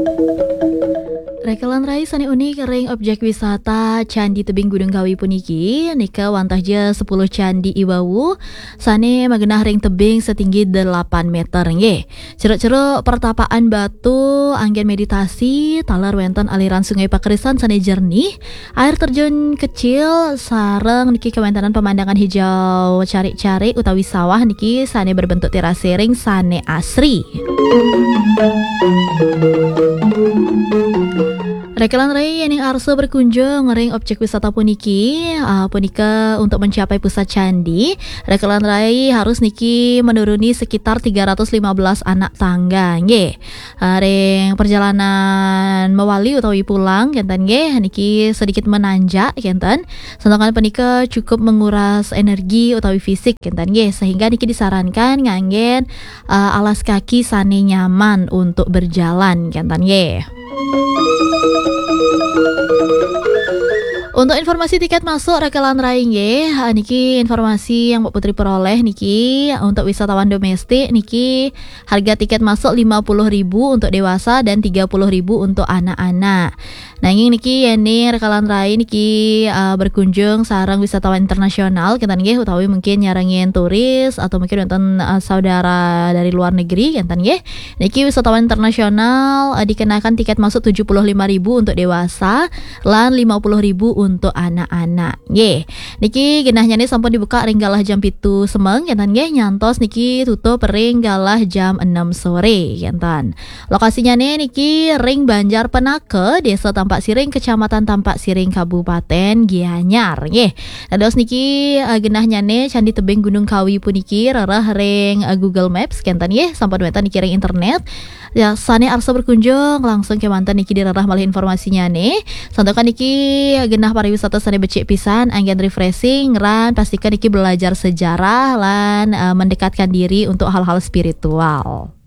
Rekelan rai sane unik ring objek wisata Candi Tebing Gunung Kawi puniki nika wantah je 10 candi iwawu sane magenah ring tebing setinggi 8 meter nggih. Ceruk-ceruk pertapaan batu, anggen meditasi, talar wenten aliran sungai Pakerisan sane jernih, air terjun kecil sareng niki kewentanan pemandangan hijau cari-cari utawi sawah niki sane berbentuk terasering sane asri. Rekelan rai yang arsa berkunjung ring objek wisata puniki punika untuk mencapai pusat candi. Rekelan rai harus niki menuruni sekitar 315 anak tangga nggih. Ring perjalanan mewali utawi pulang kenten nggih niki sedikit menanjak kenten. Sedangkan punika cukup menguras energi utawi fisik kenten nggih sehingga niki disarankan nganggen alas kaki sane nyaman untuk berjalan kenten nggih. Untuk informasi tiket masuk Rekelan Rai nggih, niki informasi yang Mbak Putri peroleh niki untuk wisatawan domestik niki harga tiket masuk 50.000 untuk dewasa dan 30.000 untuk anak-anak. Nanging niki yeni Rekelan Rai niki berkunjung sareng wisatawan internasional kenten nggih utawi mungkin nyarengin turis atau mungkin wonten saudara dari luar negeri kenten nggih. Niki wisatawan internasional dikenakan tiket masuk 75.000 untuk dewasa lan 50.000 untuk anak-anak nggih. Niki genahnya nih sampun dibuka ring galah jam 7 semeng kenten nggih, nyantos niki tutup ring galah jam 6 sore kenten. Lokasinya nih niki ring Banjar Penake, Desa Tampak Siring, Kecamatan Tampak Siring, Kabupaten Gianyar nggih. Dados niki genahnya nih Candi Tebing Gunung Kawi puniki rerah ring Google Maps kenten nggih, sampun weten niki ring internet. Ya sane arsa berkunjung langsung ke mantan niki dirarah malih informasinya nih. Santokan niki genah pariwisata sane becik pisan, anggen refreshing ran pastikan niki belajar sejarah lan mendekatkan diri untuk hal-hal spiritual.